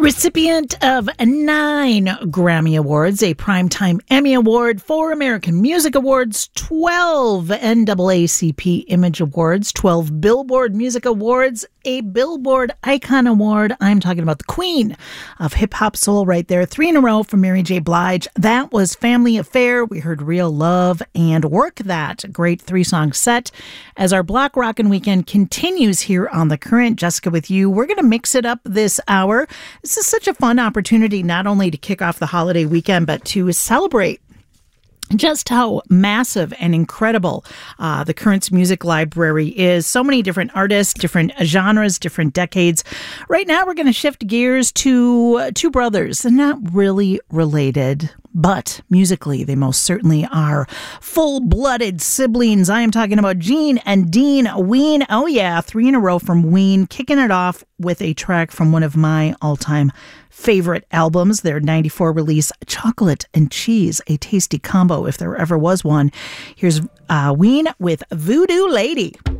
Recipient of 9 Grammy Awards, a Primetime Emmy Award, 4 American Music Awards, 12 NAACP Image Awards, 12 Billboard Music Awards, a Billboard Icon Award. I'm talking about the queen of hip-hop soul right there. 3 in a row for Mary J. Blige. That was Family Affair. We heard Real Love and Work That. Great 3-song set. As our Block Rockin' Weekend continues here on The Current, Jessica with you, we're going to mix it up this hour. This is such a fun opportunity not only to kick off the holiday weekend, but to celebrate just how massive and incredible the Current's music library is. So many different artists, different genres, different decades. Right now, we're going to shift gears to two brothers. They're not really related, but musically, they most certainly are full-blooded siblings. I am talking about Gene and Dean Ween. Oh yeah, 3 in a row from Ween, kicking it off with a track from one of my all-time favorite albums, their 94 release, Chocolate and Cheese, a tasty combo if there ever was one. Here's Ween with Voodoo Lady.